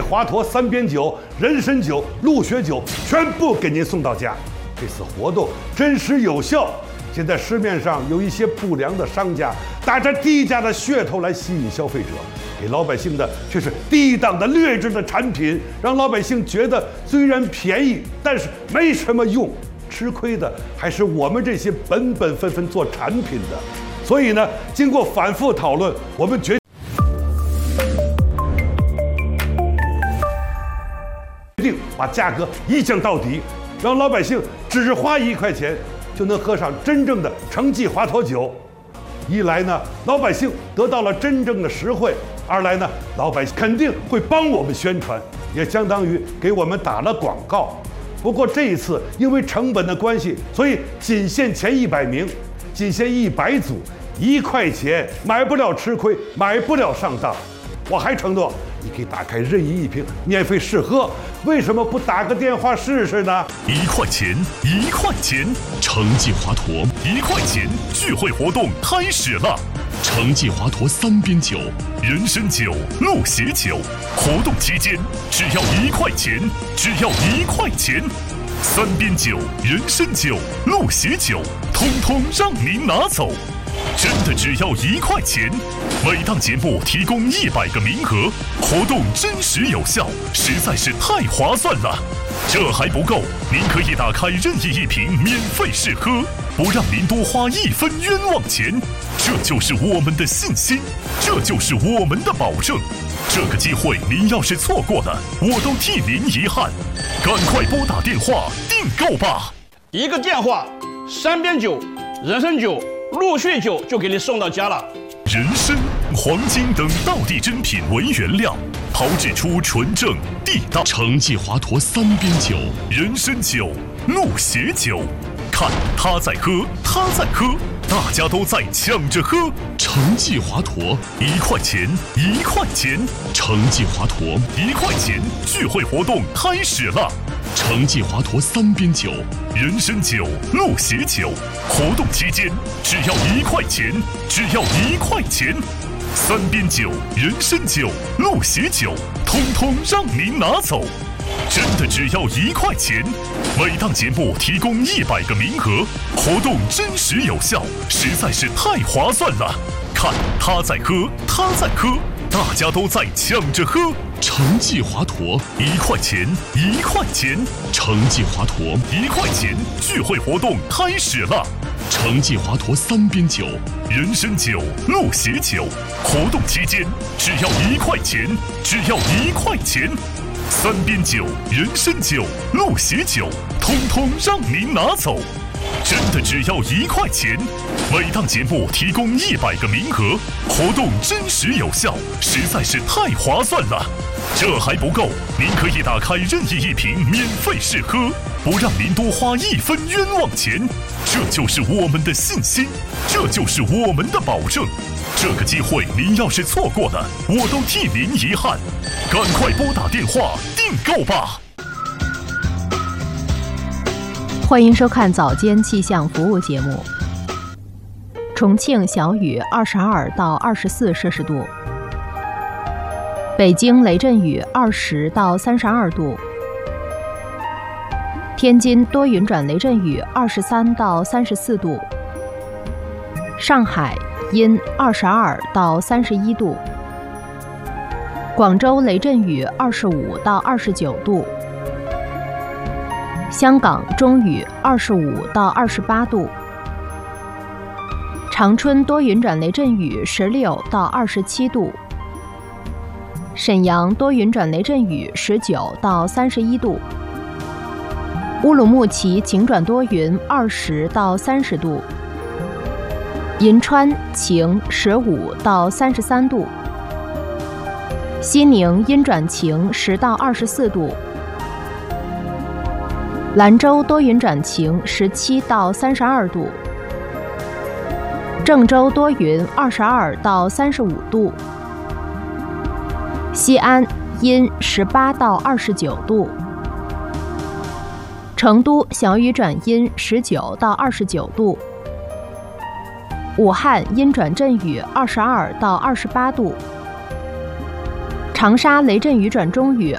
华佗三边酒、人参酒、鹿血酒全部给您送到家。这次活动真实有效。现在市面上有一些不良的商家打着低价的噱头来吸引消费者，给老百姓的却是低档的劣质的产品，让老百姓觉得虽然便宜，但是没什么用。吃亏的还是我们这些本分做产品的。所以呢，经过反复讨论，我们决定把价格一降到底，让老百姓只花1块钱就能喝上真正的成记华佗酒。一来呢，老百姓得到了真正的实惠；二来呢，老百姓肯定会帮我们宣传，也相当于给我们打了广告。不过这一次因为成本的关系，所以仅限前100名，仅限100组，1块钱买不了吃亏，买不了上当。我还承诺，你可以打开任意一瓶免费试喝，为什么不打个电话试试呢 ？1块钱，1块钱，成记华佗1块钱聚会活动开始了。成记华佗三边酒、人参酒、鹿血酒，活动期间只要1块钱，只要1块钱。三边酒、人参酒、鹿血酒，通通让您拿走。真的只要1块钱，每档节目提供100个名额，活动真实有效，实在是太划算了。这还不够，您可以打开任意一瓶免费试喝，不让您多花1分冤枉钱。这就是我们的信心，这就是我们的保证。这个机会您要是错过了，我都替您遗憾。赶快拨打电话订购吧！ 一个电话，三边酒、人参酒、鹿血酒就给你送到家了。 人参、黄金等道地珍品为原料，炮制出纯正地道成记华佗三边酒、人参酒、鹿血酒。看他在喝，他在喝，大家都在抢着喝。成记华佗1块钱，1块钱，成记华佗1块钱聚会活动开始了。成记华佗三边酒、人参酒、鹿血酒，活动期间只要1块钱，只要1块钱。三边酒、人参酒、鹿血酒，通通让您拿走。真的只要1块钱，每档节目提供100个名额，活动真实有效，实在是太划算了。看他在喝，他在喝，大家都在抢着喝。成记华佗1块钱，1块钱，成记华佗1块钱聚会活动开始了。成记华佗三边酒、人参酒、鹿血酒，活动期间只要1块钱，只要1块钱。三边酒、人参酒、鹿血酒，通通让您拿走。真的只要1块钱，每档节目提供100个名额，活动真实有效，实在是太划算了。这还不够，您可以打开任意一瓶免费试喝，不让您多花1分冤枉钱。这就是我们的信心，这就是我们的保证。这个机会您要是错过了，我都替您遗憾。赶快拨打电话订购吧！ 欢迎收看早间气象服务节目。重庆小雨22到24摄氏度，北京雷阵雨20到32度，天津多云转雷阵雨23到34度，上海阴22到31度，广州雷阵雨25到29度，香港中雨25到28度，长春多云转雷阵雨16到27度，沈阳多云转雷阵雨19到31度，乌鲁木齐晴转多云20到30度，银川晴15到33度，西宁阴转晴10到24度，兰州多云转晴17到32度，郑州多云22到35度，西安阴18到29度，成都小雨转阴19到29度，武汉阴转阵雨22到28度，长沙雷阵雨转中雨